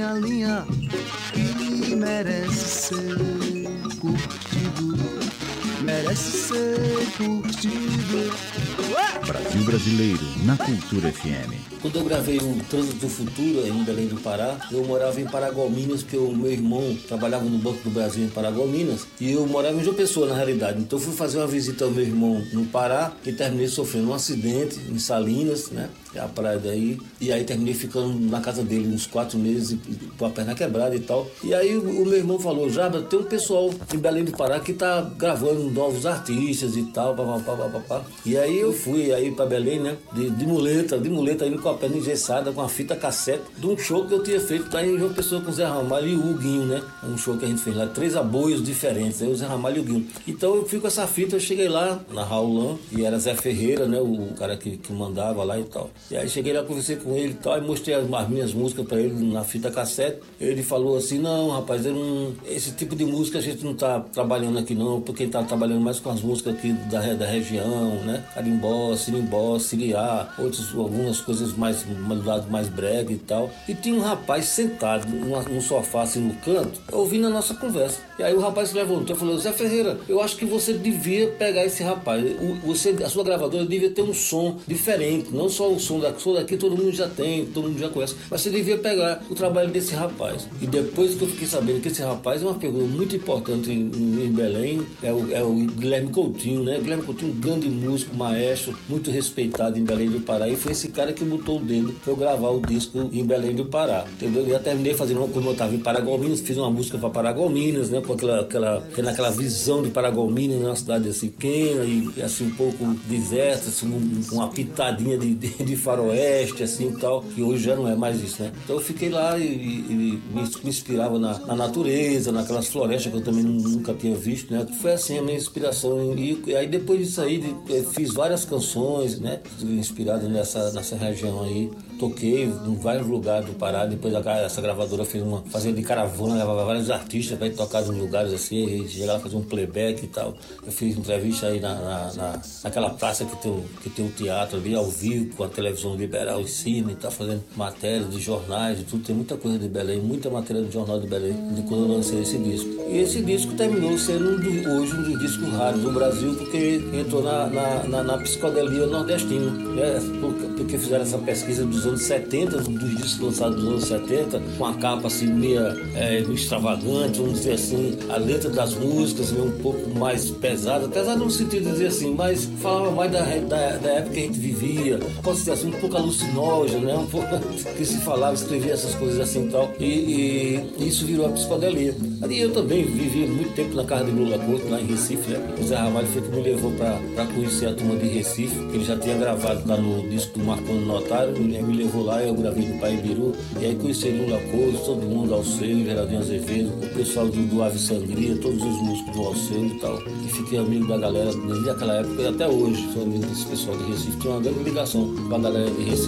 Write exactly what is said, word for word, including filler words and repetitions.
minha linha e merece ser curtido, merece ser curtido. Brasil Brasileiro, na Cultura F M. Quando eu gravei o Trânsito do Futuro em Belém do Pará, eu morava em Paragominas, porque o meu irmão trabalhava no Banco do Brasil em Paragominas, e eu morava em João Pessoa, na realidade. Então eu fui fazer uma visita ao meu irmão no Pará, e terminei sofrendo um acidente em Salinas, né? É a praia daí, e aí terminei ficando na casa dele uns quatro meses com a perna quebrada e tal. E aí o, o meu irmão falou: Jabra, tem um pessoal em Belém do Pará que tá gravando novos artistas e tal, papapá, papapá. E aí eu fui aí pra Belém, né, de, de muleta, de muleta, indo com a perna engessada, com a fita cassete, de um show que eu tinha feito lá em João Pessoa com o Zé Ramalho e o Huguinho, né, um show que a gente fez lá, três aboios diferentes, aí o Zé Ramalho e o Huguinho. Então eu fui com essa fita, eu cheguei lá na Raulã, e era Zé Ferreira, né, o cara que, que mandava lá e tal. E aí cheguei lá, conversei com ele e tal, e mostrei as, as minhas músicas pra ele na fita cassete. Ele falou assim: não, rapaz, eu não, esse tipo de música a gente não tá trabalhando aqui não, porque a gente tá trabalhando mais com as músicas aqui da, da região, né, carimbó, sirimbó, siriá, outros, algumas coisas mais, do lado mais brega e tal. E tinha um rapaz sentado num, num sofá assim no canto, ouvindo a nossa conversa. E aí o rapaz se levantou e falou: Zé Ferreira, eu acho que você devia pegar esse rapaz, o, você, a sua gravadora devia ter um som diferente, não só o som da som daqui todo mundo já tem, todo mundo já conhece, mas você devia pegar o trabalho desse rapaz. E depois que eu fiquei sabendo que esse rapaz é uma figura muito importante em, em Belém, é o, é o Guilherme Coutinho, né? Guilherme Coutinho, um grande músico, maestro, muito respeitado em Belém do Pará, e foi esse cara que botou o dedo pra eu gravar o disco em Belém do Pará, entendeu? Eu já terminei fazendo uma, como eu estava em Paragominas, fiz uma música para Paragominas, né? Com aquela, aquela, tendo aquela visão de Paragominas, né? Uma cidade assim pequena e, e assim um pouco deserta, assim, um, uma pitadinha de, de, de faroeste, assim e tal, que hoje já não é mais isso, né? Então eu fiquei lá e, e, e me, me inspirava na, na natureza, naquelas florestas que eu também nunca tinha visto, né? Foi assim a minha inspiração. E, e aí depois disso aí, de, fiz várias canções, né? Inspiradas nessa, nessa região aí. Toquei em vários lugares do Pará. Depois essa gravadora fez uma, fazia de caravana, levava vários artistas para ir tocar em lugares assim, chegava a fazer um playback e tal. Eu fiz entrevista aí na, na, na, naquela praça que tem, que tem o teatro ali, ao vivo, com a televisão liberal em cima, e tá fazendo matérias de jornais e tudo. Tem muita coisa de Belém, muita matéria do Jornal de Belém, de quando eu lancei esse disco. E esse disco terminou sendo um do, hoje um dos discos raros do Brasil, porque entrou na, na, na, na psicodelia nordestina, né? Porque fizeram essa pesquisa dos anos setenta, dos discos lançados dos anos setenta, com a capa assim meia é, extravagante, vamos dizer assim, a letra das músicas meio um pouco mais pesada, pesada no sentido de dizer assim, mas falava mais da, da, da época que a gente vivia, posso dizer assim, um pouco alucinógeno, né? Um pouco que se falava, escrevia essas coisas assim e tal, e, e isso virou a psicodelia. E eu também vivi muito tempo na casa de Lula Couto, lá em Recife, né? O Zé Ramalho foi que me levou para conhecer a turma de Recife, que ele já tinha gravado lá no disco do Marconi Notário, ele me levou lá, eu gravei no Paibiru, e aí conheci Lula Couto, todo mundo, Alceu, Geraldinho Azevedo, o pessoal do, do Ave Sangria, todos os músicos do Alceu e tal, e fiquei amigo da galera desde aquela época e até hoje, sou amigo desse pessoal de Recife, tinha uma grande ligação com a galera de Recife.